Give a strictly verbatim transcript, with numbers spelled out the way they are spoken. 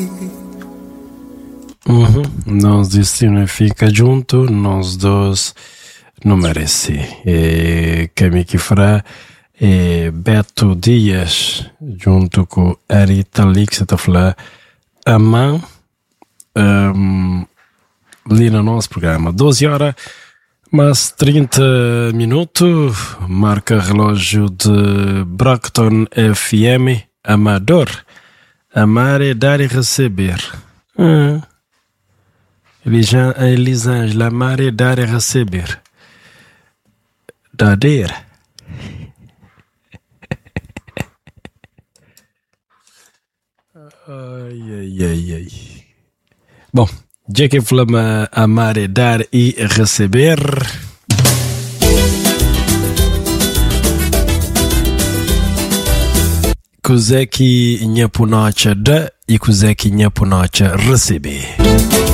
Uhum. Nós destino fica junto, nós dois não merece. E quem que fará é Beto Dias junto com a Rita Lee, que você está falando a mão um, ali no nosso programa. doze horas mais trinta minutos, marca relógio de Brockton F M, Amador. Amar é dar e receber. Ah. Elisângela, amar é dar e receber. Dadeira. Ai, ai, ai, ai. Bom, já que falamos amar é dar e receber. Cos'è que nha punocha da e cos'è que nha punocha receber.